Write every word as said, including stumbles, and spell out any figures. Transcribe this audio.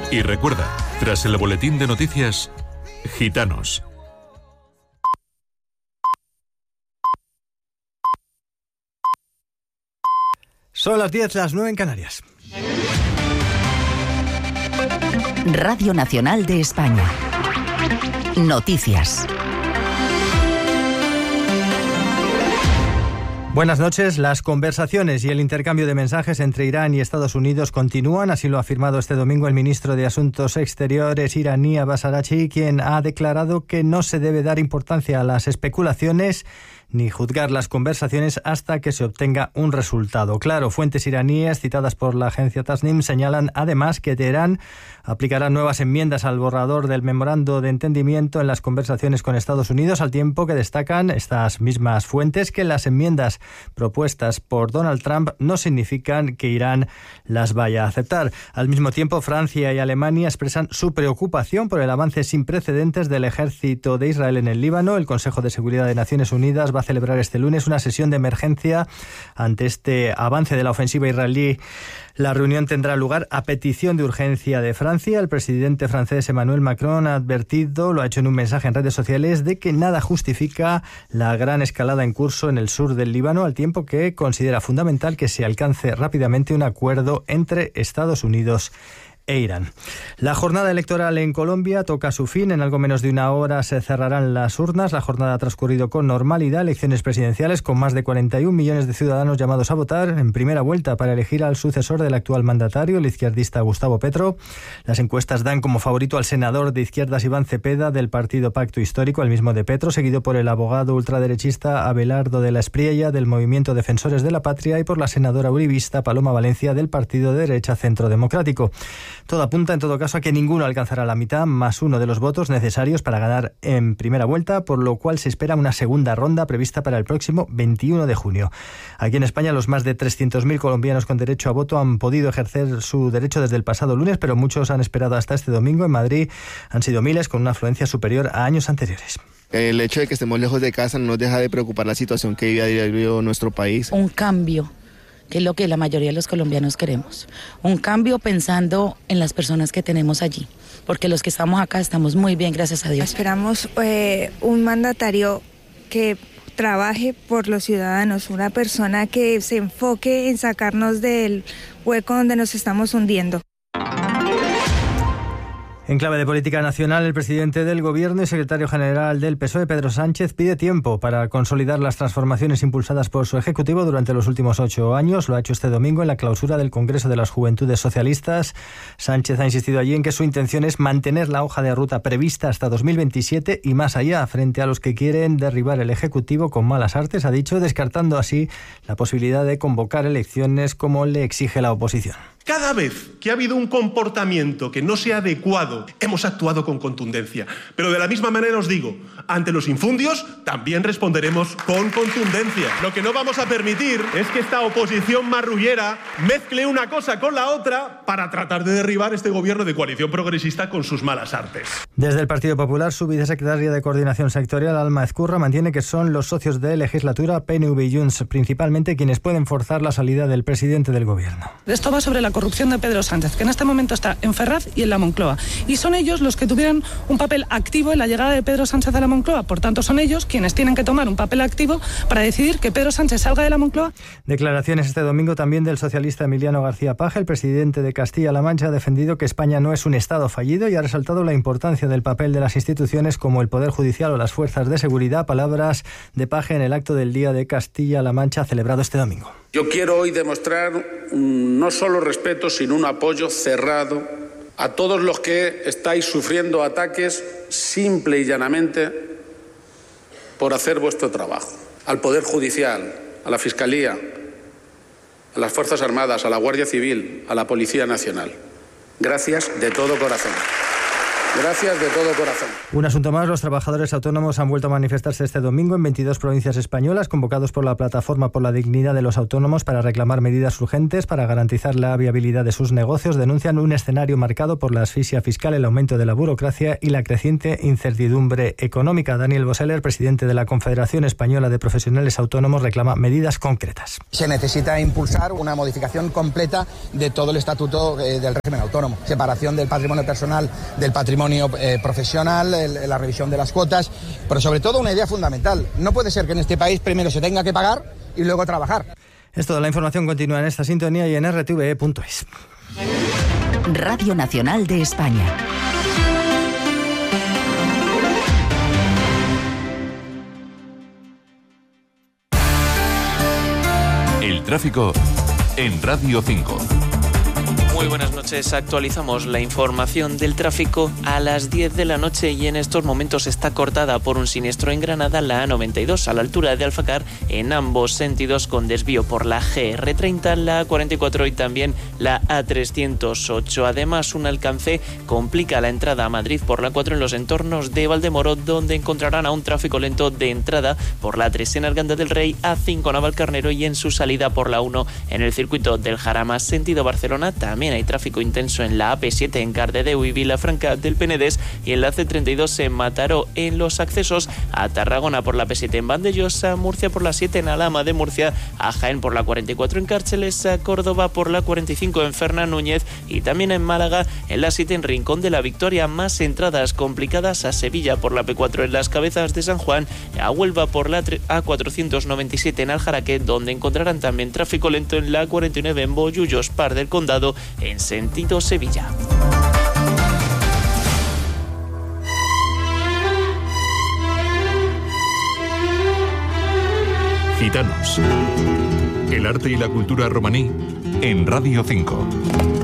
Y recuerda, tras el boletín de noticias, Gitanos. Son las diez, las nueve en Canarias. Radio Nacional de España. Noticias. Buenas noches. Las conversaciones y el intercambio de mensajes entre Irán y Estados Unidos continúan. Así lo ha afirmado este domingo el ministro de Asuntos Exteriores iraní Abbas Araghchi, quien ha declarado que no se debe dar importancia a las especulaciones ni juzgar las conversaciones hasta que se obtenga un resultado. Claro, fuentes iraníes citadas por la agencia Tasnim señalan además que Teherán aplicará nuevas enmiendas al borrador del memorando de entendimiento en las conversaciones con Estados Unidos, al tiempo que destacan estas mismas fuentes que las enmiendas propuestas por Donald Trump no significan que Irán las vaya a aceptar. Al mismo tiempo, Francia y Alemania expresan su preocupación por el avance sin precedentes del ejército de Israel en el Líbano. El Consejo de Seguridad de Naciones Unidas va a celebrar este lunes una sesión de emergencia ante este avance de la ofensiva israelí. La reunión tendrá lugar a petición de urgencia de Francia. El presidente francés Emmanuel Macron ha advertido, lo ha hecho en un mensaje en redes sociales, de que nada justifica la gran escalada en curso en el sur del Líbano, al tiempo que considera fundamental que se alcance rápidamente un acuerdo entre Estados Unidos e Irán. La jornada electoral en Colombia toca su fin. En algo menos de una hora se cerrarán las urnas. La jornada ha transcurrido con normalidad. Elecciones presidenciales con más de cuarenta y un millones de ciudadanos llamados a votar en primera vuelta para elegir al sucesor del actual mandatario, el izquierdista Gustavo Petro. Las encuestas dan como favorito al senador de izquierdas Iván Cepeda del partido Pacto Histórico, el mismo de Petro, seguido por el abogado ultraderechista Abelardo de la Espriella del Movimiento Defensores de la Patria y por la senadora uribista Paloma Valencia del partido de derecha Centro Democrático. Todo apunta, en todo caso, a que ninguno alcanzará la mitad más uno de los votos necesarios para ganar en primera vuelta, por lo cual se espera una segunda ronda prevista para el próximo veintiuno de junio. Aquí en España, los más de trescientos mil colombianos con derecho a voto han podido ejercer su derecho desde el pasado lunes, pero muchos han esperado hasta este domingo. En Madrid han sido miles, con una afluencia superior a años anteriores. El hecho de que estemos lejos de casa no nos deja de preocupar la situación que vive a diario nuestro país. Un cambio, que es lo que la mayoría de los colombianos queremos. Un cambio pensando en las personas que tenemos allí, porque los que estamos acá estamos muy bien, gracias a Dios. Esperamos eh, un mandatario que trabaje por los ciudadanos, una persona que se enfoque en sacarnos del hueco donde nos estamos hundiendo. En clave de política nacional, el presidente del Gobierno y secretario general del P S O E, Pedro Sánchez, pide tiempo para consolidar las transformaciones impulsadas por su Ejecutivo durante los últimos ocho años. Lo ha hecho este domingo en la clausura del Congreso de las Juventudes Socialistas. Sánchez ha insistido allí en que su intención es mantener la hoja de ruta prevista hasta dos mil veintisiete y más allá, frente a los que quieren derribar el Ejecutivo con malas artes, ha dicho, descartando así la posibilidad de convocar elecciones como le exige la oposición. Cada vez que ha habido un comportamiento que no sea adecuado, hemos actuado con contundencia. Pero de la misma manera os digo, ante los infundios también responderemos con contundencia. Lo que no vamos a permitir es que esta oposición marrullera mezcle una cosa con la otra para tratar de derribar este gobierno de coalición progresista con sus malas artes. Desde el Partido Popular, su vicesecretaria de Coordinación Sectorial, Alma Ezcurra, mantiene que son los socios de legislatura, P N V y Junts, principalmente, quienes pueden forzar la salida del presidente del gobierno. Esto va sobre la corrupción de Pedro Sánchez, que en este momento está en Ferraz y en la Moncloa. Y son ellos los que tuvieron un papel activo en la llegada de Pedro Sánchez a la Moncloa. Por tanto, son ellos quienes tienen que tomar un papel activo para decidir que Pedro Sánchez salga de la Moncloa. Declaraciones este domingo también del socialista Emiliano García Paje. El presidente de Castilla-La Mancha ha defendido que España no es un Estado fallido y ha resaltado la importancia del papel de las instituciones como el Poder Judicial o las fuerzas de seguridad. Palabras de Paje en el acto del Día de Castilla-La Mancha celebrado este domingo. Yo quiero hoy demostrar un, no solo respeto, sino un apoyo cerrado a todos los que estáis sufriendo ataques simple y llanamente por hacer vuestro trabajo. Al Poder Judicial, a la Fiscalía, a las Fuerzas Armadas, a la Guardia Civil, a la Policía Nacional. Gracias de todo corazón. Gracias de todo corazón. Un asunto más, los trabajadores autónomos han vuelto a manifestarse este domingo en veintidós provincias españolas, convocados por la Plataforma por la Dignidad de los Autónomos para reclamar medidas urgentes para garantizar la viabilidad de sus negocios. Denuncian un escenario marcado por la asfixia fiscal, el aumento de la burocracia y la creciente incertidumbre económica. Daniel Boseller, presidente de la Confederación Española de Profesionales Autónomos, reclama medidas concretas. Se necesita impulsar una modificación completa de todo el estatuto eh, del régimen autónomo. Separación del patrimonio personal del patrimonio Eh, profesional, el, la revisión de las cuotas, pero sobre todo una idea fundamental. No puede ser que en este país primero se tenga que pagar y luego trabajar. Es toda la información, continúa en esta sintonía y en r t v e punto es. Radio Nacional de España. El tráfico en Radio cinco. Muy buenas noches, actualizamos la información del tráfico a las diez de la noche y en estos momentos está cortada por un siniestro en Granada la A noventa y dos a la altura de Alfacar en ambos sentidos con desvío por la G R treinta, la A cuarenta y cuatro y también la A trescientos ocho. Además, un alcance complica la entrada a Madrid por la cuatro en los entornos de Valdemoro, donde encontrarán a un tráfico lento de entrada por la tres en Arganda del Rey, A cinco en Navalcarnero y en su salida por la uno en el circuito del Jarama sentido Barcelona. También hay tráfico intenso en la A P siete en Cardedeu y Vilafranca del Penedés y en la C treinta y dos en Mataró. En los accesos a Tarragona por la P siete en Vandellosa, Murcia por la siete en Alhama de Murcia, a Jaén por la cuarenta y cuatro en Cárceles, a Córdoba por la cuarenta y cinco en Fernán Núñez y también en Málaga en la siete en Rincón de la Victoria. Más entradas complicadas a Sevilla por la P cuatro en Las Cabezas de San Juan, a Huelva por la A cuatrocientos noventa y siete en Aljaraque, donde encontrarán también tráfico lento en la A cuarenta y nueve en Bollullos, Par del Condado, en sentido Sevilla. Gitanos. El arte y la cultura romaní en Radio cinco.